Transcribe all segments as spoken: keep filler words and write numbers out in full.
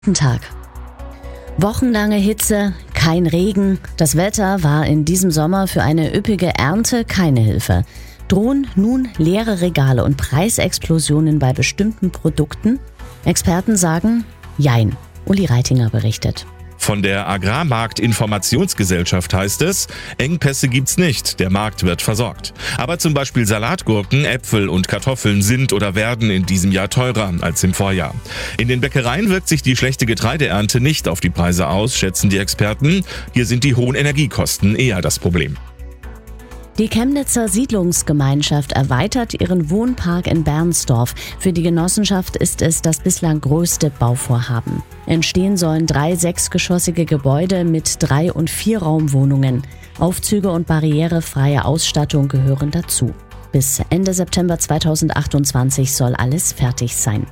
Guten Tag. Wochenlange Hitze, kein Regen. Das Wetter war in diesem Sommer für eine üppige Ernte keine Hilfe. Drohen nun leere Regale und Preisexplosionen bei bestimmten Produkten? Experten sagen, jein. Uli Reitinger berichtet. Von der Agrarmarkt-Informationsgesellschaft heißt es, Engpässe gibt's nicht, der Markt wird versorgt. Aber zum Beispiel Salatgurken, Äpfel und Kartoffeln sind oder werden in diesem Jahr teurer als im Vorjahr. In den Bäckereien wirkt sich die schlechte Getreideernte nicht auf die Preise aus, schätzen die Experten. Hier sind die hohen Energiekosten eher das Problem. Die Chemnitzer Siedlungsgemeinschaft erweitert ihren Wohnpark in Bernsdorf. Für die Genossenschaft ist es das bislang größte Bauvorhaben. Entstehen sollen drei sechsgeschossige Gebäude mit drei- und vierraumwohnungen. Aufzüge und barrierefreie Ausstattung gehören dazu. Bis Ende September zweitausendachtundzwanzig soll alles fertig sein.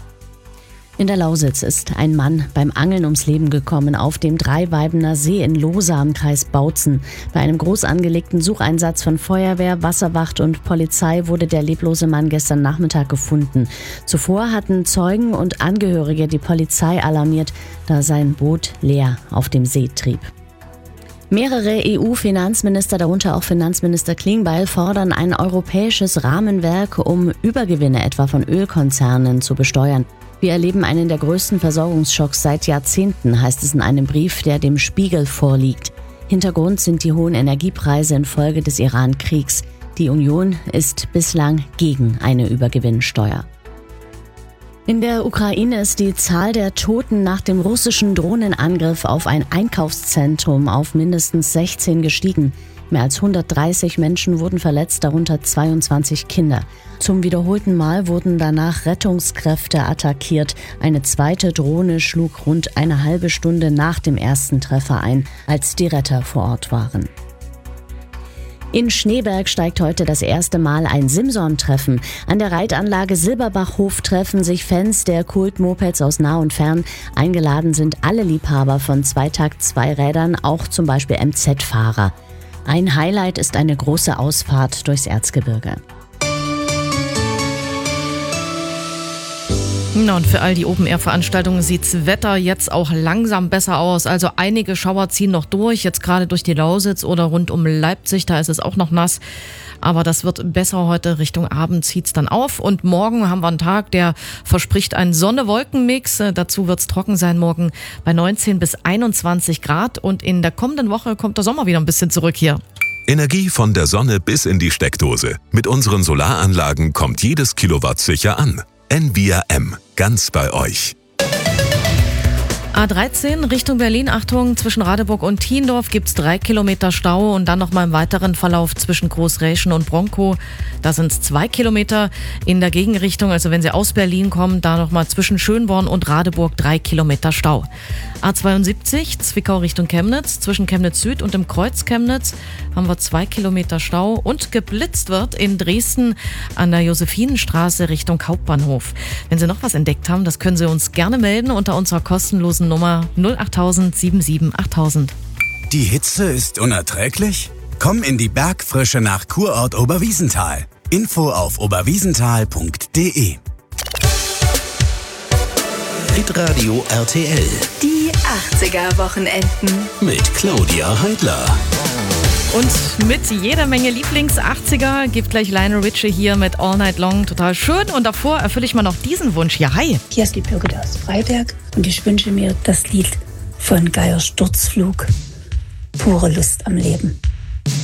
In der Lausitz ist ein Mann beim Angeln ums Leben gekommen auf dem Dreiweibener See in Lohsa im Kreis Bautzen. Bei einem groß angelegten Sucheinsatz von Feuerwehr, Wasserwacht und Polizei wurde der leblose Mann gestern Nachmittag gefunden. Zuvor hatten Zeugen und Angehörige die Polizei alarmiert, da sein Boot leer auf dem See trieb. Mehrere E U-Finanzminister, darunter auch Finanzminister Klingbeil, fordern ein europäisches Rahmenwerk, um Übergewinne etwa von Ölkonzernen zu besteuern. Wir erleben einen der größten Versorgungsschocks seit Jahrzehnten, heißt es in einem Brief, der dem Spiegel vorliegt. Hintergrund sind die hohen Energiepreise infolge des Iran-Kriegs. Die Union ist bislang gegen eine Übergewinnsteuer. In der Ukraine ist die Zahl der Toten nach dem russischen Drohnenangriff auf ein Einkaufszentrum auf mindestens sechzehn gestiegen. Mehr als hundertdreißig Menschen wurden verletzt, darunter zweiundzwanzig Kinder. Zum wiederholten Mal wurden danach Rettungskräfte attackiert. Eine zweite Drohne schlug rund eine halbe Stunde nach dem ersten Treffer ein, als die Retter vor Ort waren. In Schneeberg steigt heute das erste Mal ein Simson-Treffen. An der Reitanlage Silberbachhof treffen sich Fans der Kult-Mopeds aus nah und fern. Eingeladen sind alle Liebhaber von Zweitakt-Zweirädern, auch zum Beispiel M Z-Fahrer. Ein Highlight ist eine große Ausfahrt durchs Erzgebirge. Na, und für all die Open-Air-Veranstaltungen sieht's Wetter jetzt auch langsam besser aus. Also einige Schauer ziehen noch durch, jetzt gerade durch die Lausitz oder rund um Leipzig, da ist es auch noch nass. Aber das wird besser heute, Richtung Abend zieht's dann auf. Und morgen haben wir einen Tag, der verspricht einen Sonne-Wolken-Mix. Dazu wird's trocken sein morgen bei neunzehn bis einundzwanzig Grad. Und in der kommenden Woche kommt der Sommer wieder ein bisschen zurück hier. Energie von der Sonne bis in die Steckdose. Mit unseren Solaranlagen kommt jedes Kilowatt sicher an. Envia M, ganz bei euch. A dreizehn Richtung Berlin, Achtung, zwischen Radeburg und Thiendorf gibt's drei Kilometer Stau und dann nochmal im weiteren Verlauf zwischen Großräschen und Bronkow. Da sind's zwei Kilometer in der Gegenrichtung, also wenn Sie aus Berlin kommen, da nochmal zwischen Schönborn und Radeburg drei Kilometer Stau. A zweiundsiebzig, Zwickau Richtung Chemnitz, zwischen Chemnitz Süd und dem Kreuz Chemnitz haben wir zwei Kilometer Stau und geblitzt wird in Dresden an der Josephinenstraße Richtung Hauptbahnhof. Wenn Sie noch was entdeckt haben, das können Sie uns gerne melden unter unserer kostenlosen Nummer null acht null null sieben sieben acht null null null. Die Hitze ist unerträglich? Komm in die Bergfrische nach Kurort Oberwiesenthal. Info auf oberwiesenthal punkt de. Hitradio R T L. Die achtziger-Wochenenden. Mit Claudia Heidler. Und mit jeder Menge Lieblings-achtziger gibt gleich Lionel Richie hier mit All Night Long. Total schön. Und davor erfülle ich mal noch diesen Wunsch. Ja, hi. Hier ist die Birgit aus Freiberg und ich wünsche mir das Lied von Geier Sturzflug. Pure Lust am Leben.